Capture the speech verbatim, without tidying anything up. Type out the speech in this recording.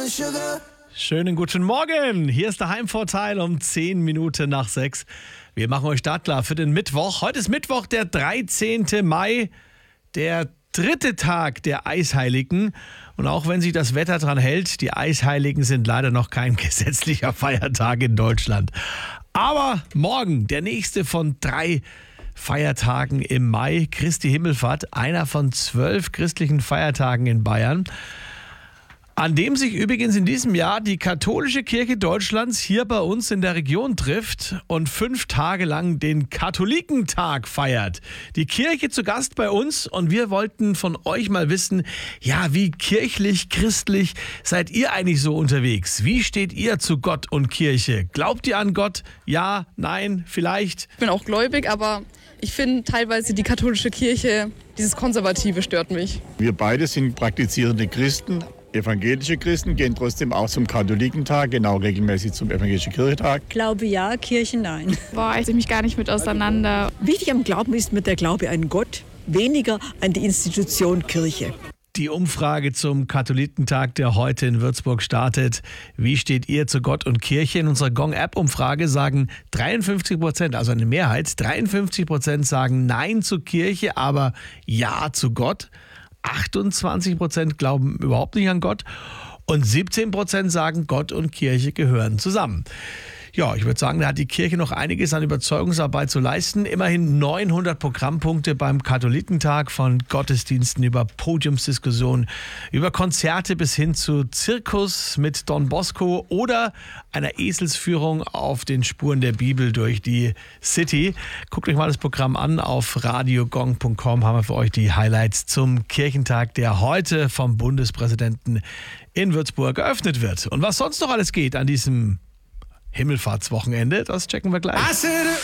Schönen guten Morgen. Hier ist der Heimvorteil um zehn Minuten nach sechs. Wir machen euch startklar für den Mittwoch. Heute ist Mittwoch, der dreizehnten Mai, der dritte Tag der Eisheiligen. Und auch wenn sich das Wetter dran hält, die Eisheiligen sind leider noch kein gesetzlicher Feiertag in Deutschland. Aber morgen, der nächste von drei Feiertagen im Mai, Christi Himmelfahrt, einer von zwölf christlichen Feiertagen in Bayern, an dem sich übrigens in diesem Jahr die katholische Kirche Deutschlands hier bei uns in der Region trifft und fünf Tage lang den Katholikentag feiert. Die Kirche zu Gast bei uns und wir wollten von euch mal wissen, ja, wie kirchlich, christlich seid ihr eigentlich so unterwegs? Wie steht ihr zu Gott und Kirche? Glaubt ihr an Gott? Ja, nein, vielleicht? Ich bin auch gläubig, aber ich finde teilweise die katholische Kirche, dieses Konservative stört mich. Wir beide sind praktizierende Christen. Evangelische Christen gehen trotzdem auch zum Katholikentag, genau regelmäßig zum Evangelischen Kirchentag. Glaube ja, Kirche nein. Boah, ich setze mich gar nicht mit auseinander. Wichtig am Glauben ist mir der Glaube an Gott, weniger an die Institution Kirche. Die Umfrage zum Katholikentag, der heute in Würzburg startet. Wie steht ihr zu Gott und Kirche? In unserer Gong-App-Umfrage sagen dreiundfünfzig Prozent, also eine Mehrheit, dreiundfünfzig Prozent sagen Nein zur Kirche, aber Ja zu Gott. achtundzwanzig Prozent glauben überhaupt nicht an Gott und siebzehn Prozent sagen, Gott und Kirche gehören zusammen. Ja, ich würde sagen, da hat die Kirche noch einiges an Überzeugungsarbeit zu leisten. Immerhin neunhundert Programmpunkte beim Katholikentag, von Gottesdiensten über Podiumsdiskussionen, über Konzerte bis hin zu Zirkus mit Don Bosco oder einer Eselsführung auf den Spuren der Bibel durch die City. Guckt euch mal das Programm an. Auf radiogong punkt com haben wir für euch die Highlights zum Kirchentag, der heute vom Bundespräsidenten in Würzburg eröffnet wird. Und was sonst noch alles geht an diesem Himmelfahrtswochenende, das checken wir gleich.